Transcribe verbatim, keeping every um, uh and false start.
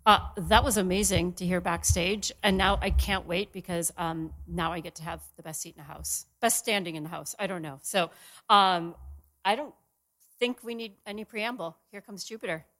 Uh, that was amazing to hear backstage, and now I can't wait because um, now I get to have the best seat in the house, best standing in the house. I don't know. So um, I don't think we need any preamble. Here comes Jupiter.